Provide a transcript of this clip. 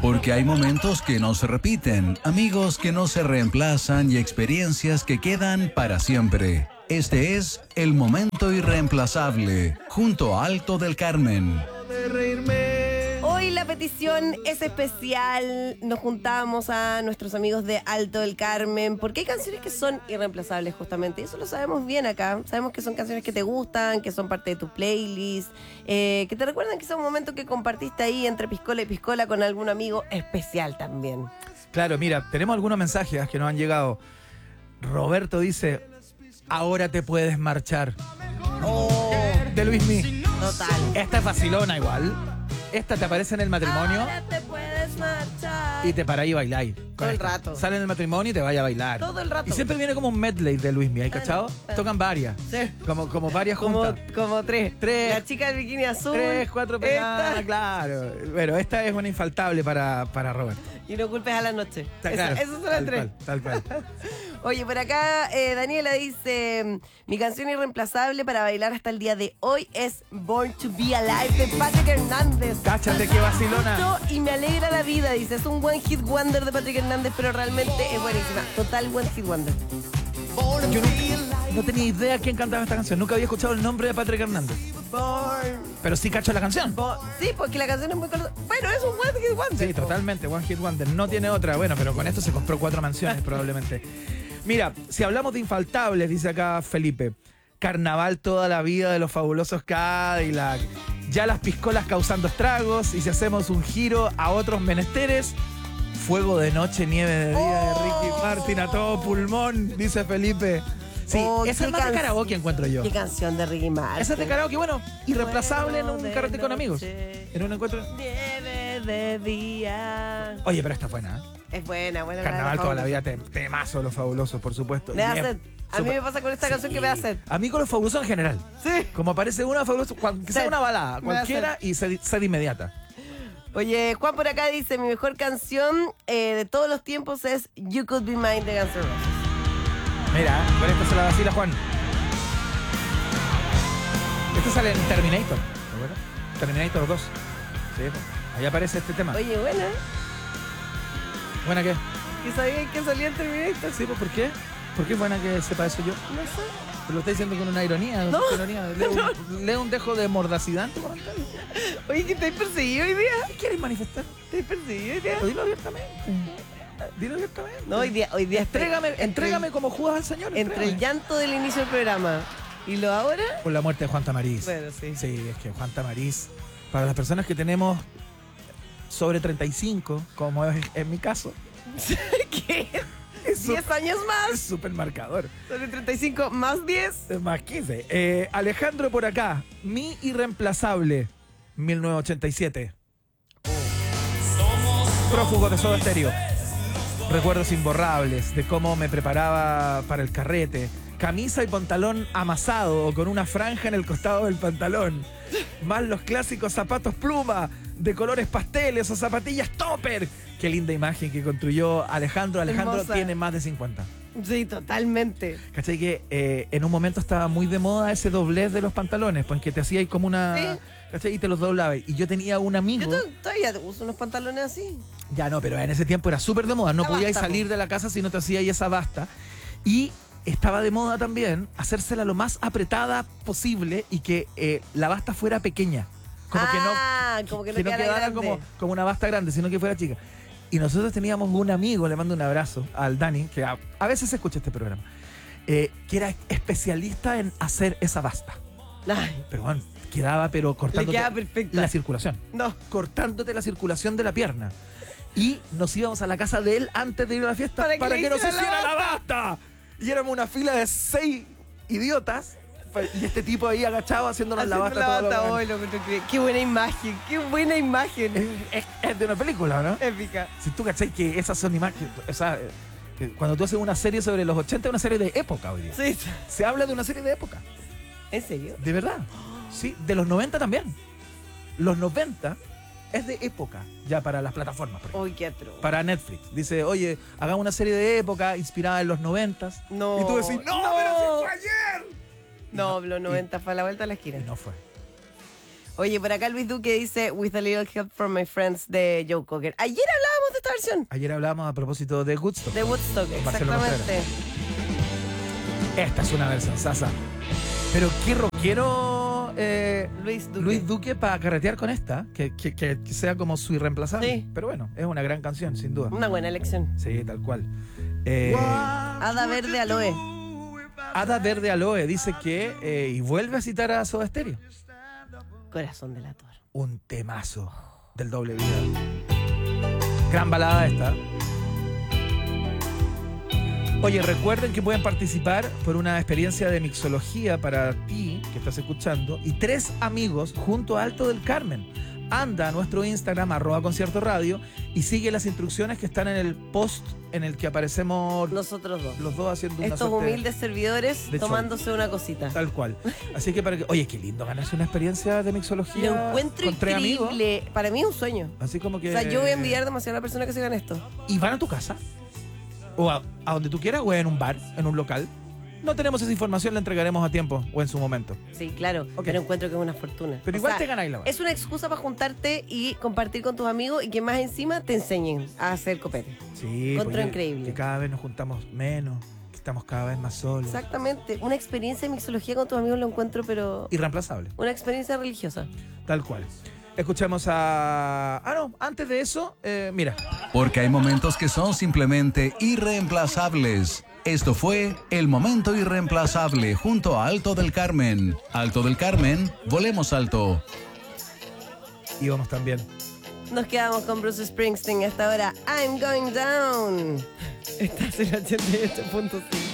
Porque hay momentos que no se repiten, amigos que no se reemplazan y experiencias que quedan para siempre. Este es El Momento Irreemplazable, junto a Alto del Carmen. Hoy la petición es especial. Nos juntamos a nuestros amigos de Alto del Carmen porque hay canciones que son irreemplazables justamente. Y eso lo sabemos bien acá. Sabemos que son canciones que te gustan, que son parte de tu playlist, que te recuerdan quizá un momento que compartiste ahí entre piscola y piscola con algún amigo especial también. Claro, mira, tenemos algunos mensajes que nos han llegado. Roberto dice, ahora te puedes marchar. De Luismi. Total. Esta es vacilona igual. Esta te aparece en el matrimonio. Ahora te puedes marchar. Y te paráis y bailáis. Todo el rato. Sale en el matrimonio y te vaya a bailar. Todo el rato. Y siempre viene como un medley de Luismi, ¿hay cachado? Tocan varias. Sí. Como varias juntas. Como tres. Tres. La chica del bikini azul. 3, 4 pegadas, claro. Bueno, esta es una infaltable para Roberto. Y no culpes a la noche. Claro, Esas son las tres. Tal cual. Oye, por acá Daniela dice, mi canción irreemplazable para bailar hasta el día de hoy es Born to Be Alive de Patrick Hernández. Cáchate qué vacilona. Y me alegra la vida, dice, es un one hit wonder de Patrick Hernández, pero realmente es buenísima. Total one hit wonder. Yo no tenía idea quién cantaba esta canción. Nunca había escuchado el nombre de Patrick Hernández. Pero sí cacho la canción. Sí, porque la canción es muy conocida. Bueno, es un one hit wonder. Sí, totalmente, one hit wonder. No tiene otra. Bueno, pero con esto se compró 4 mansiones probablemente. Mira, si hablamos de infaltables, dice acá Felipe, carnaval toda la vida de los fabulosos Cadillac, ya las piscolas causando estragos, y si hacemos un giro a otros menesteres, fuego de noche, nieve de día de Ricky Martin a todo pulmón, dice Felipe. Sí, esa es más de karaoke, encuentro yo. Qué canción de Ricky Martin. Esa es de karaoke, bueno, irreemplazable en un carrete con amigos. Noche, En un encuentro. nieve de día. Oye, pero esta es buena, ¿eh? Es buena. Carnaval toda la vida, temazo los fabulosos, por supuesto. Me da Y es sed. A mí me pasa con esta canción que me da sed. A mí con los fabulosos en general. Sí. Como aparece una fabulosa, que sea Sed. una balada, Me da cualquiera, y sed inmediata. Oye, Juan por acá dice, mi mejor canción de todos los tiempos es You Could Be Mine de Guns N' Roses. Mira, con esto se la vacila Juan. Esto sale en Terminator, ¿te acuerdas? Terminator 2. Sí, ahí aparece este tema. Oye, buena. ¿Buena qué? ¿Que sabía que salía en Terminator? Sí, pues, ¿por qué? ¿Por qué es buena que sepa eso yo? No sé. Te lo estoy diciendo con una ironía. No. Ironía. Leo un dejo de mordacidad en tu comentario. Oye, que estáis perseguido hoy día. ¿Qué quieres manifestar? ¿Estáis perseguido hoy día? Pero dilo abiertamente. Dilo abiertamente. No, hoy día Entrégame como Judas al Señor. Entre el llanto del inicio del programa y lo ahora. Por la muerte de Juan Tamariz. Bueno, sí. Sí, es que Juan Tamariz, para las personas que tenemos sobre 35, como es en mi caso, ¿Qué? es 10 años más. es súper marcador. Sobre 35 más 10. Es más 15. Alejandro por acá, mi irreemplazable, 1987. Prófugo de Soda Stereo. Recuerdos imborrables de cómo me preparaba para el carrete. Camisa y pantalón amasado o con una franja en el costado del pantalón. Más los clásicos zapatos pluma de colores pasteles o zapatillas topper. Qué linda imagen que construyó Alejandro. Alejandro Hermosa. tiene más de 50. Sí, totalmente. ¿Cachai? Que en un momento estaba muy de moda ese doblez de los pantalones, pues que te hacías como una... Sí. ¿Cachai? Y te los doblabas. Y yo tenía un amigo... Yo todavía uso unos pantalones así. Ya no, pero en ese tiempo era súper de moda. No La podías basta, salir po. de la casa si no te hacías esa basta. Y estaba de moda también hacérsela lo más apretada posible y que la basta fuera pequeña. Como como que no que no quedara quedara grande. como una basta grande, sino que fuera chica. Y nosotros teníamos un amigo, le mando un abrazo al Dani, que a veces escucha este programa, que era especialista en hacer esa basta. Ay, Pero bueno, quedaba cortándote queda perfecta. la circulación. no. Cortándote la circulación de la pierna. Y nos íbamos a la casa de él antes de ir a la fiesta Para para que que le nos hiciera hiciera la la basta. Y éramos una fila de 6 idiotas. Y este tipo ahí agachado haciéndonos la Haciendo basta. la basta todo hoy, lo encuentro increíble. Qué buena imagen, qué buena imagen. es de una película, ¿no? Épica. Si tú cachai que esas son imágenes. O sea, que cuando tú haces una serie sobre los 80, es una serie de época hoy día. Sí. Se habla de una serie de época. ¿En serio? De verdad. Sí, de los 90 también. Los 90 es de época ya para las plataformas, por ejemplo. Uy, qué atroz. Para Netflix. Dice, oye, hagamos una serie de época inspirada en los 90. No. Y tú decís, no, pero si fue ayer. No, los 90 fue a la vuelta a la esquina. Y no fue. Oye, por acá Luis Duque dice With a Little Help from My Friends de Joe Cocker. Ayer hablábamos de esta versión. Ayer hablábamos a propósito de Woodstock. De Woodstock, Marcelo exactamente. Esta es una versión sasa. Pero qué rockero Luis Duque. para carretear con esta, que sea como su irreemplazable. Sí. Pero bueno, es una gran canción, sin duda. Una buena elección. Sí, tal cual. Hada Verde Aloe. Hada Verde Aloe dice que y vuelve a citar a Soda Stereo. Corazón del Ator. Un temazo del doble vida. Gran balada esta. Oye, recuerden que pueden participar por una experiencia de mixología para ti que estás escuchando y 3 amigos junto a Alto del Carmen. Anda a nuestro Instagram @concierto radio y sigue las instrucciones que están en el post en el que aparecemos Nosotros dos. los dos haciendo una Estos suerte humildes servidores de tomándose una cosita. tal cual. Así que para que, oye, qué lindo ganarse una experiencia de mixología. Lo encuentro con 3 amigos. increíble. Para mí es un sueño. Así como que O sea, yo voy a envidiar demasiado a la persona que se gana esto. ¿Y van a tu casa? O a donde tú quieras, o en un bar, en un local. No tenemos esa información, la entregaremos a tiempo o en su momento. Sí, claro. Ok. Pero encuentro que es una fortuna. Pero O igual sea, te ganáis la verdad. es una excusa para juntarte y compartir con tus amigos y que más encima te enseñen a hacer copete. Sí, encuentro porque increíble. Que cada vez nos juntamos menos, que estamos cada vez más solos. Exactamente. Una experiencia de mixología con tus amigos lo encuentro, pero Irreemplazable, una experiencia religiosa. tal cual. Escuchamos a... Ah, no, antes de eso, mira. Porque hay momentos que son simplemente irreemplazables. Esto fue El Momento Irreemplazable junto a Alto del Carmen. Alto del Carmen, volemos alto. Íbamos también. Nos quedamos con Bruce Springsteen hasta ahora. I'm going down. Estás en 88.5.